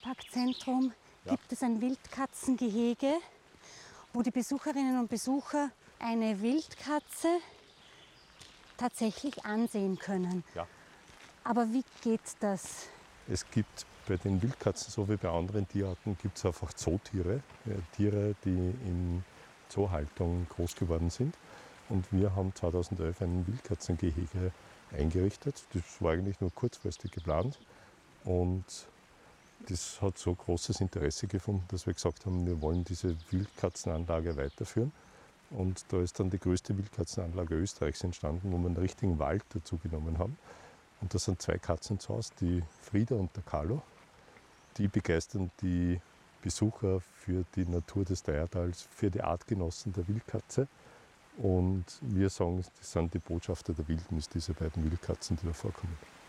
Tierparkzentrum gibt es ein Wildkatzengehege, wo die Besucherinnen und Besucher eine Wildkatze tatsächlich ansehen können. Ja. Aber wie geht das? Es gibt bei den Wildkatzen, so wie bei anderen Tierarten, gibt es einfach Zootiere, Tiere, die in Zoohaltung groß geworden sind. Und wir haben 2011 ein Wildkatzengehege eingerichtet. Das war eigentlich nur kurzfristig geplant. Und das hat so großes Interesse gefunden, dass wir gesagt haben, wir wollen diese Wildkatzenanlage weiterführen. Und da ist dann die größte Wildkatzenanlage Österreichs entstanden, wo wir einen richtigen Wald dazu genommen haben. Und da sind 2 Katzen zu Hause, die Frieda und der Carlo. Die begeistern die Besucher für die Natur des Steiertals, für die Artgenossen der Wildkatze. Und wir sagen, das sind die Botschafter der Wildnis, diese beiden Wildkatzen, die da vorkommen.